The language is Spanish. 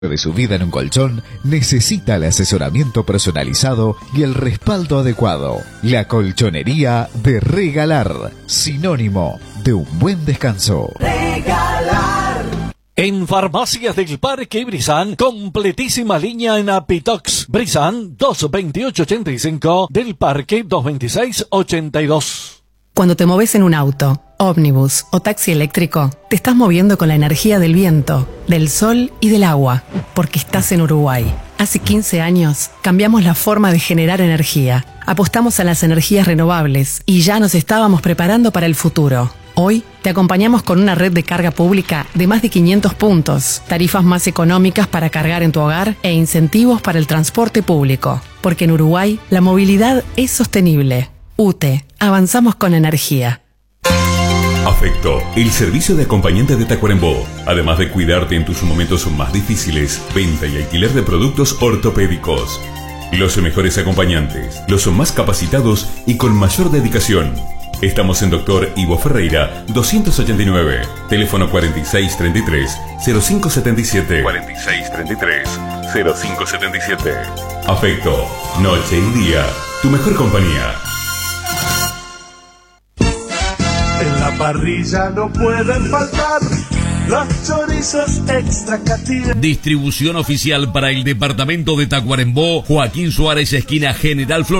de su vida en un colchón necesita el asesoramiento personalizado y el respaldo adecuado. La colchonería de Regalar, sinónimo de un buen descanso. Regalar. En Farmacias del Parque Brizán, completísima línea en Apitox. Brizán 22885 del Parque 22682. Cuando te moves en un auto, ómnibus o taxi eléctrico, te estás moviendo con la energía del viento, del sol y del agua, porque estás en Uruguay. Hace 15 años cambiamos la forma de generar energía, apostamos a las energías renovables y ya nos estábamos preparando para el futuro. Hoy te acompañamos con una red de carga pública de más de 500 puntos, tarifas más económicas para cargar en tu hogar e incentivos para el transporte público, porque en Uruguay la movilidad es sostenible. UTE, avanzamos con energía. Afecto, el servicio de acompañante de Tacuarembó. Además de cuidarte en tus momentos más difíciles, venta y alquiler de productos ortopédicos. Los mejores acompañantes, los más capacitados y con mayor dedicación. Estamos en Dr. Ivo Ferreira, 289, teléfono 4633-0577. 4633-0577. Afecto, noche y día, tu mejor compañía. En la parrilla no pueden faltar los chorizos extra cantidad. Distribución oficial para el departamento de Tacuarembó, Joaquín Suárez, esquina General Flores.